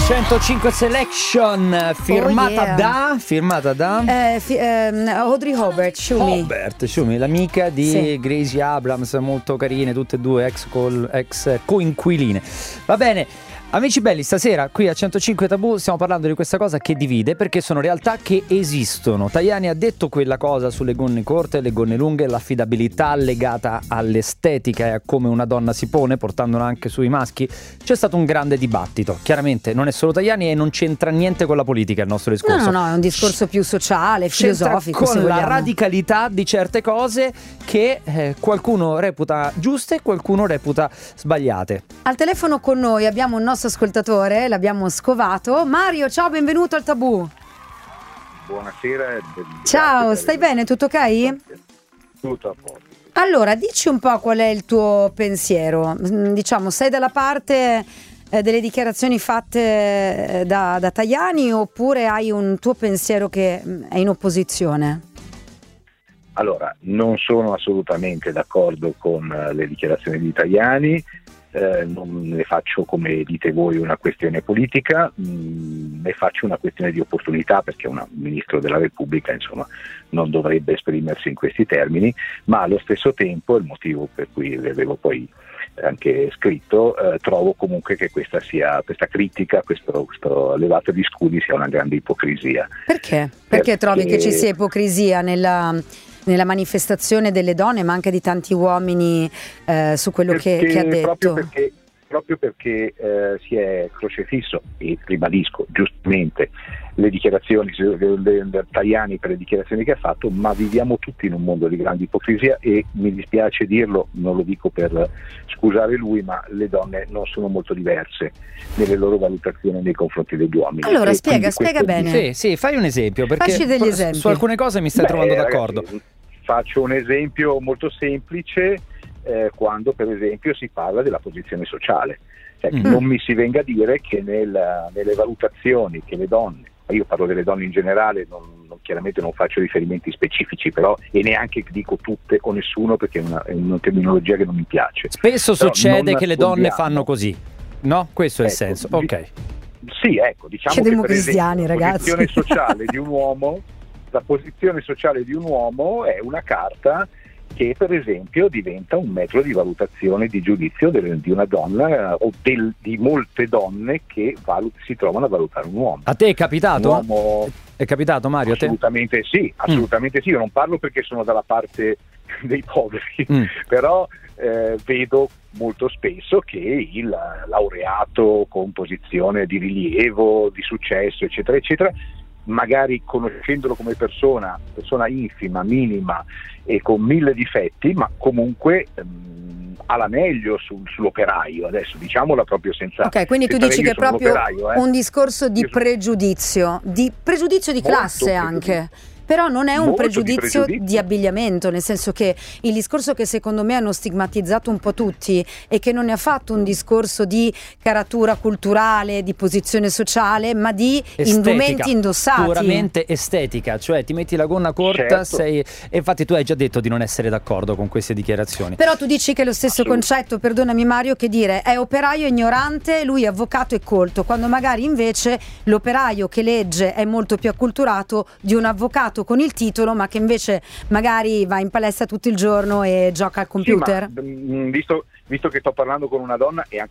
105 Selection firmata da Audrey Hobart, Schumi, l'amica di Gracie Abrams, molto carine tutte e due, ex coinquiline. Va bene. Amici belli, stasera qui a 105 Tabù stiamo parlando di questa cosa che divide, perché sono realtà che esistono. Tajani ha detto quella cosa sulle gonne corte, le gonne lunghe, l'affidabilità legata all'estetica e a come una donna si pone, portandola anche sui maschi. C'è stato un grande dibattito. Chiaramente non è solo Tajani e non c'entra niente con la politica il nostro discorso. No, è un discorso più sociale, filosofico. Con la radicalità di certe cose che qualcuno reputa giuste e qualcuno reputa sbagliate. Al telefono con noi abbiamo un nostro ascoltatore, l'abbiamo scovato. Mario, ciao, benvenuto al Tabù. Buonasera. Ciao, stai bene? Tutto ok? Tutto a posto. Allora, dici un po' qual è il tuo pensiero. Diciamo, sei dalla parte delle dichiarazioni fatte da Tajani, oppure hai un tuo pensiero che è in opposizione? Allora, non sono assolutamente d'accordo con le dichiarazioni di Tajani. Non ne faccio, come dite voi, una questione politica, ne faccio una questione di opportunità, perché un ministro della Repubblica insomma non dovrebbe esprimersi in questi termini, ma allo stesso tempo, il motivo per cui le avevo poi anche scritto, trovo comunque che questa critica, questo levato di scudi sia una grande ipocrisia. Perché? Perché trovi che ci sia ipocrisia nella manifestazione delle donne, ma anche di tanti uomini su quello che ha detto? Proprio perché si è crocefisso, e ribadisco giustamente le dichiarazioni del Tajani per le dichiarazioni che ha fatto, ma viviamo tutti in un mondo di grande ipocrisia e mi dispiace dirlo, non lo dico per scusare lui, ma le donne non sono molto diverse nelle loro valutazioni nei confronti degli uomini. Allora spiega bene. Sì, fai un esempio, perché facci degli esempi. Su alcune cose mi stai trovando d'accordo. Ragazzi, faccio un esempio molto semplice, quando per esempio si parla della posizione sociale. Non mi si venga a dire che nelle valutazioni che le donne, io parlo delle donne in generale, chiaramente non faccio riferimenti specifici, però, e neanche dico tutte o nessuno, perché è una terminologia che non mi piace. Spesso però succede che le donne fanno così, no? Questo è il senso, ok. Sì, ecco, diciamo che per esempio, ragazzi. La posizione sociale di un uomo è una carta che per esempio diventa un metro di valutazione, di giudizio di una donna o di molte donne che si trovano a valutare un uomo. A te è capitato? È capitato, Mario? Assolutamente sì, assolutamente sì. Io non parlo perché sono dalla parte dei poveri, però vedo molto spesso che il laureato con posizione di rilievo, di successo, eccetera, eccetera, magari conoscendolo come persona infima, minima e con 1000 difetti, ma comunque ha la meglio sull'operaio, adesso diciamola proprio senza... Ok, quindi tu dici che è proprio un discorso di pregiudizio di classe anche. Però non è un pregiudizio di abbigliamento, nel senso che il discorso che secondo me hanno stigmatizzato un po' tutti e che non è affatto un discorso di caratura culturale, di posizione sociale, ma di indumenti indossati. Puramente estetica, cioè ti metti la gonna corta, e infatti tu hai già detto di non essere d'accordo con queste dichiarazioni. Però tu dici che è lo stesso concetto, perdonami Mario, che dire è operaio ignorante, lui è avvocato e colto, quando magari invece l'operaio che legge è molto più acculturato di un avvocato con il titolo, ma che invece magari va in palestra tutto il giorno e gioca al computer. Sì, ma, visto che sto parlando con una donna, e